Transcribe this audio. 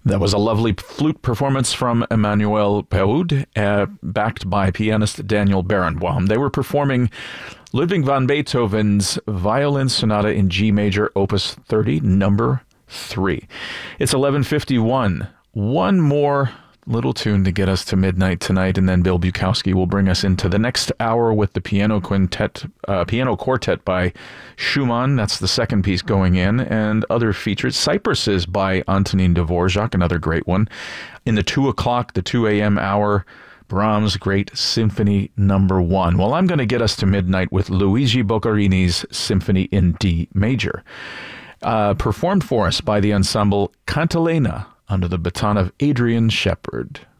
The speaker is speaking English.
That was a lovely flute performance from Emmanuel Peoud, backed by pianist Daniel Barenboim. They were performing Ludwig van Beethoven's Violin Sonata in G Major, Opus 30, number 3. It's 11:51. One more little tune to get us to midnight tonight, and then Bill Bukowski will bring us into the next hour with the piano quartet by Schumann. That's the second piece going in, and other features. Cypresses by Antonin Dvorak, another great one. In the 2 o'clock, the 2 a.m. hour, Brahms' Great Symphony number 1. Well, I'm going to get us to midnight with Luigi Boccherini's Symphony in D Major, performed for us by the ensemble Cantilena, under the baton of Adrian Shepard.